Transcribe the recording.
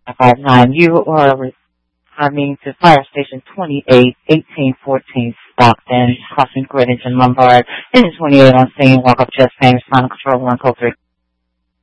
559. You are responding to Fire Station 28, 1814 Stockton, crossing Greenwich and Lombard. Engine 28 on scene. Walk up chest pain. Respond to control 1 code 3.